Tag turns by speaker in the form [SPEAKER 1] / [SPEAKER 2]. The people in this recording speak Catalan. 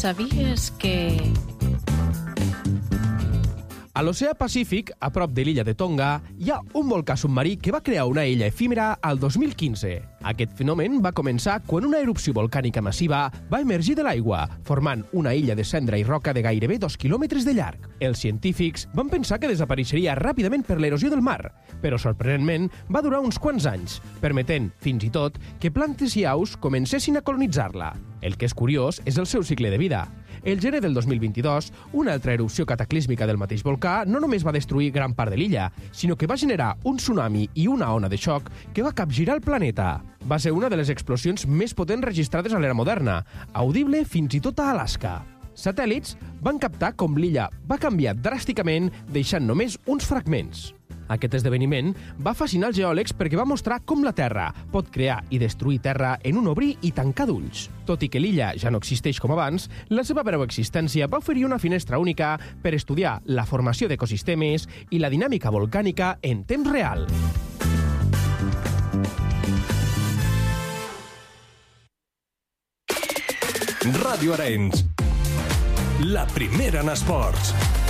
[SPEAKER 1] Sabies que...
[SPEAKER 2] A l'oceà Pacífic, a prop de l'illa de Tonga, hi ha un volcà submarí que va crear una illa efímera al 2015. Aquest fenomen va començar quan una erupció volcànica massiva va emergir de l'aigua, formant una illa de cendra i roca de gairebé 2 quilòmetres de llarg. Els científics van pensar que desapareixeria ràpidament per l'erosió del mar, però sorprenentment va durar uns quants anys, permetent, fins i tot, que plantes i aus comencessin a colonitzar-la. El que és curiós és el seu cicle de vida. El gener del 2022, una altra erupció cataclísmica del mateix volcà no només va destruir gran part de l'illa, sinó que va generar un tsunami i una ona de xoc que va capgirar el planeta. Va ser una de les explosions més potents registrades a l'era moderna, audible fins i tot a Alaska. Satèl·lits van captar com l'illa va canviar dràsticament, deixant només uns fragments. Aquest esdeveniment va fascinar els geòlegs perquè va mostrar com la Terra pot crear i destruir terra en un obrir i tancar d'ulls. Tot i que l'illa ja no existeix com abans, la seva breu existència va oferir una finestra única per estudiar la formació d'ecosistemes i la dinàmica volcànica en temps real.
[SPEAKER 3] Ràdio Arenys, la primera en esports.